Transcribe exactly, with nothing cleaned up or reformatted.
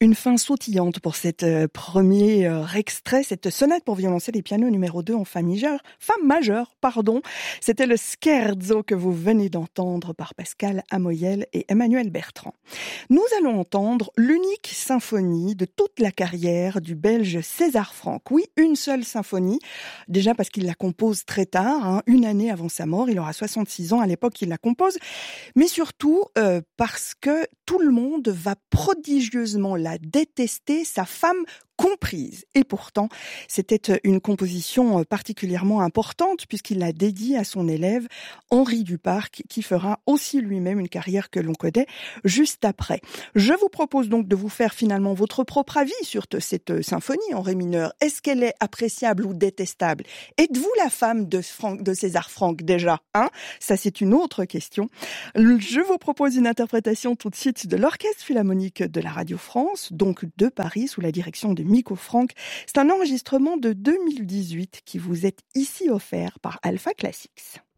Une fin sautillante pour cet euh, premier euh, extrait, cette sonate pour violoncelle et piano numéro deux en fa majeur, fa majeur, pardon. C'était le Scherzo que vous venez d'entendre par Pascal Amoyel et Emmanuel Bertrand. Nous allons entendre l'unique symphonie de toute la carrière du Belge César Franck. Oui, une seule symphonie, déjà parce qu'il la compose très tard, hein, une année avant sa mort. Il aura soixante-six ans à l'époque qu'il la compose, mais surtout euh, parce que tout le monde va prodigieusement la détester, sa femme comprise. Et pourtant, c'était une composition particulièrement importante puisqu'il l'a dédiée à son élève Henri Duparc, qui fera aussi lui-même une carrière que l'on connaît juste après. Je vous propose donc de vous faire finalement votre propre avis sur cette symphonie en ré mineur. Est-ce qu'elle est appréciable ou détestable? Êtes-vous la femme de, Franck, de César Franck déjà, hein? Ça, c'est une autre question. Je vous propose une interprétation tout de suite de l'Orchestre Philharmonique de la Radio France, donc de Paris, sous la direction de Miko Franck. C'est un enregistrement de deux mille dix-huit qui vous est ici offert par Alpha Classics.